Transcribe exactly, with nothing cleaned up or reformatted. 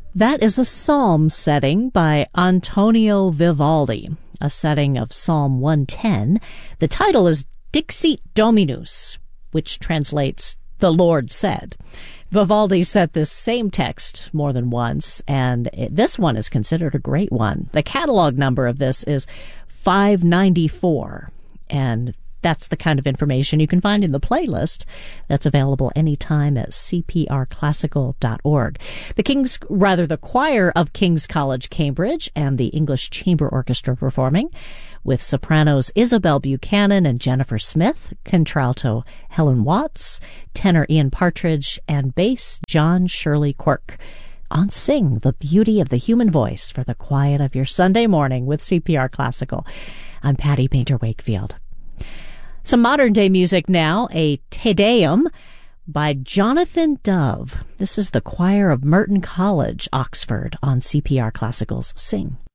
That is a psalm setting by Antonio Vivaldi, a setting of Psalm one ten. The title is Dixit Dominus, which translates The Lord Said. Vivaldi set this same text more than once, and it, this one is considered a great one. The catalog number of this is five ninety-four, and that's the kind of information you can find in the playlist that's available anytime at c p r classical dot org. The King's, rather the choir of King's College, Cambridge, and the English Chamber Orchestra performing, with sopranos Isabel Buchanan and Jennifer Smith, contralto Helen Watts, tenor Ian Partridge, and bass John Shirley Quirk, on Sing, the Beauty of the Human Voice, for the quiet of your Sunday morning with C P R Classical. I'm Patty Painter Wakefield. Some modern-day music now, a Te Deum by Jonathan Dove. This is the choir of Merton College, Oxford, on C P R Classical's Sing.